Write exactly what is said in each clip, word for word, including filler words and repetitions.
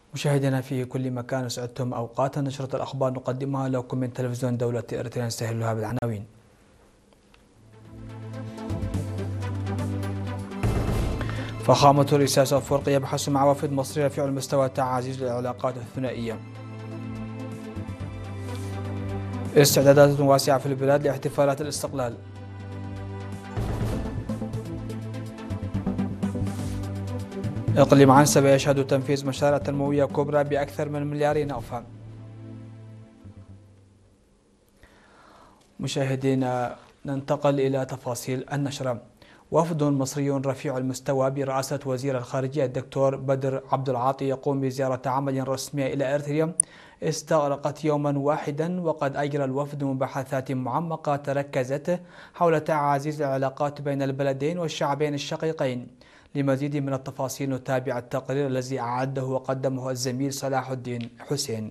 مشاهدينا في كل مكان، سعدتم أوقاتا. نشرة الأخبار نقدمها لكم من تلفزيون دولة إريتريا، نستهلها بالعناوين. فخامة الرئيس أفورقي يبحث مع وفد مصري رفيع المستوى تعزيز العلاقات الثنائية. استعدادات واسعة في البلاد لاحتفالات الاستقلال. إقليم عنسبة يشهد تنفيذ مشاريع تنموية كبرى بأكثر من مليارين أفهم. مشاهدينا، ننتقل إلى تفاصيل النشرة. وفد مصري رفيع المستوى برئاسة وزير الخارجية الدكتور بدر عبد العاطي يقوم بزيارة عمل رسمية إلى إريتريا استغرقت يوما واحدا، وقد أجرى الوفد مباحثات معمقة تركزت حول تعزيز العلاقات بين البلدين والشعبين الشقيقين. لمزيد من التفاصيل نتابع التقرير الذي أعده وقدمه الزميل صلاح الدين حسين.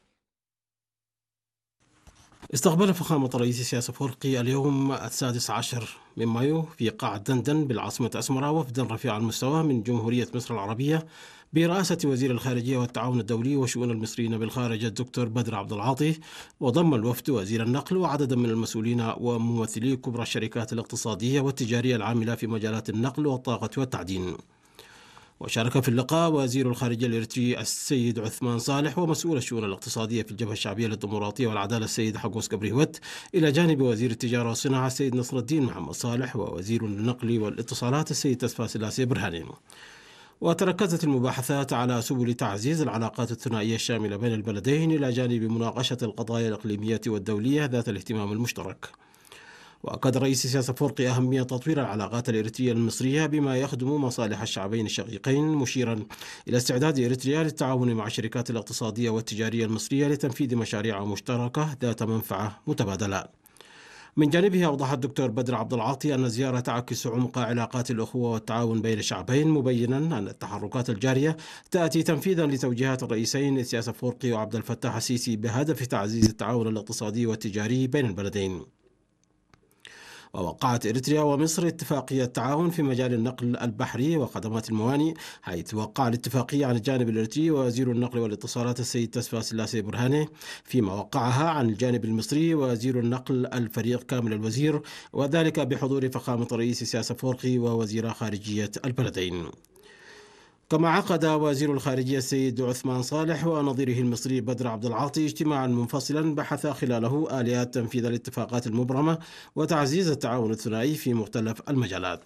استقبل فخامة الرئيس السياسي أفورقي اليوم السادس عشر من مايو في قاعة دندن بالعاصمة أسمرة وفدا رفيع المستوى من جمهورية مصر العربية برئاسة وزير الخارجية والتعاون الدولي وشؤون المصريين بالخارج الدكتور بدر عبد العاطي، وضم الوفد وزير النقل وعددا من المسؤولين وممثلي كبرى الشركات الاقتصادية والتجارية العاملة في مجالات النقل والطاقة والتعدين. وشارك في اللقاء وزير الخارجية الإريتري السيد عثمان صالح ومسؤول الشؤون الاقتصادية في الجبهة الشعبية للديمقراطية والعدالة السيد حقوس كبريوت، إلى جانب وزير التجارة والصناعة السيد نصر الدين محمد صالح ووزير النقل والاتصالات السيد تسفى سلاسي برهاني. وتركزت المباحثات على سبل تعزيز العلاقات الثنائية الشاملة بين البلدين إلى جانب مناقشة القضايا الإقليمية والدولية ذات الاهتمام المشترك. وأكد رئيس السياسة أفورقي أهمية تطوير العلاقات الإريترية المصرية بما يخدم مصالح الشعبين الشقيقين، مشيرا إلى استعداد إريتريا للتعاون مع الشركات الاقتصادية والتجارية المصرية لتنفيذ مشاريع مشتركة ذات منفعة متبادلة. من جانبه أوضح الدكتور بدر عبد العاطي أن الزيارة تعكس عمق علاقات الأخوة والتعاون بين الشعبين، مبينا أن التحركات الجارية تأتي تنفيذا لتوجيهات الرئيسين السياسة أفورقي وعبد الفتاح السيسي بهدف تعزيز التعاون الاقتصادي والتجاري بين البلدين. ووقعت إريتريا ومصر اتفاقية تعاون في مجال النقل البحري وخدمات الموانئ، حيث وقع الاتفاقية عن الجانب الإريتري وزير النقل والاتصالات السيد تسفى سلاسي برهاني، فيما وقعها عن الجانب المصري وزير النقل الفريق كامل الوزير، وذلك بحضور فخامة رئيس السياسة أفورقي ووزير خارجية البلدين. كما عقد وزير الخارجية السيد عثمان صالح ونظيره المصري بدر عبد العاطي اجتماعا منفصلا بحث خلاله آليات تنفيذ الاتفاقات المبرمة وتعزيز التعاون الثنائي في مختلف المجالات.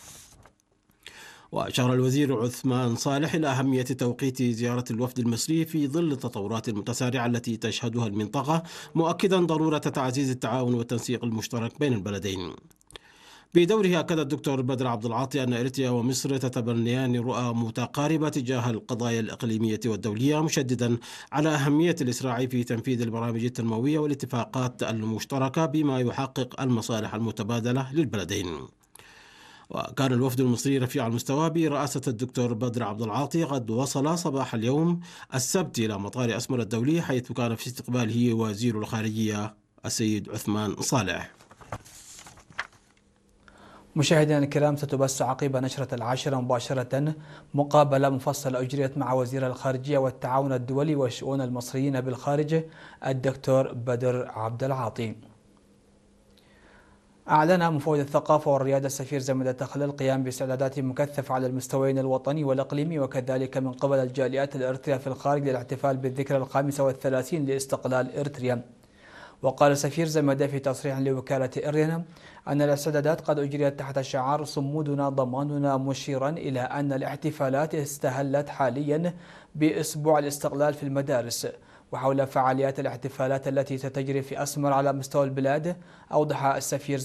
وأشار الوزير عثمان صالح إلى أهمية توقيت زيارة الوفد المصري في ظل التطورات المتسارعة التي تشهدها المنطقة، مؤكدا ضرورة تعزيز التعاون والتنسيق المشترك بين البلدين. بدوره أكد الدكتور بدر عبد العاطي أن إريتريا ومصر تتبنيان رؤى متقاربة تجاه القضايا الإقليمية والدولية، مشددا على أهمية الإسراع في تنفيذ البرامج التنموية والاتفاقات المشتركة بما يحقق المصالح المتبادلة للبلدين. وكان الوفد المصري رفيع المستوى برئاسة الدكتور بدر عبد العاطي قد وصل صباح اليوم السبت إلى مطار أسمر الدولي، حيث كان في استقباله وزير الخارجية السيد عثمان صالح. مشاهدينا الكرام، ستبث عقب نشرة العاشرة مباشرة مقابلة مفصلة أجريت مع وزير الخارجية والتعاون الدولي وشؤون المصريين بالخارج الدكتور بدر عبد العاطي. أعلن مفوض الثقافة والريادة السفير زميل تخلل القيام باستعدادات مكثفة على المستويين الوطني والإقليمي، وكذلك من قبل الجاليات الإريترية في الخارج للاحتفال بالذكرى الخامسة والثلاثين لاستقلال إريتريا. وقال السفير زميل في تصريح لوكالة إرينا أن الاستعدادات قد أجريت تحت شعار صمودنا ضماننا، مشيرا إلى أن الاحتفالات استهلت حاليا بأسبوع الاستقلال في المدارس. وحول فعاليات الاحتفالات التي ستجري في أسمر على مستوى البلاد، أوضح السفير